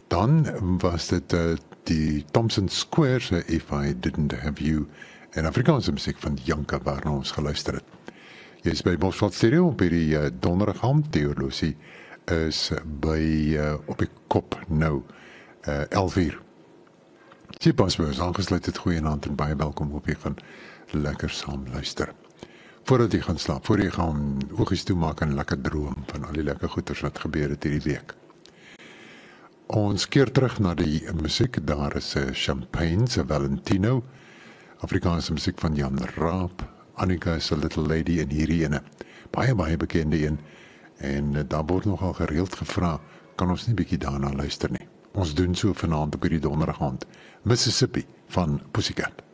Dan was dit die Thompson Square se If I Didn't Have You en Afrikaanse musiek van Janka waarna ons geluister het. Jy is by Bosveld Stereo op hierdie donderdag aand. Theolosie is by op die kop nou 11 uur. Sy pas by ons aangesluit het, goeienaand en baie welkom op jy gaan lekker saam luister. Voordat jy gaan slaap, voor jy gaan oogies toemaak en lekker droom van al die lekker goeders wat gebeur het hierdie week. Ons keer terug na die musiek, daar is Champagne, se Valentino, Afrikaanse musiek van Jan Raap, Annika is a Little Lady en hierdie ene, baie bekende een, en daar word nogal gereeld gevra, kan ons nie bietjie daarna luister nie. Ons doen so vanaand op hierdie donderdag aand, Mississippi van Pussycat.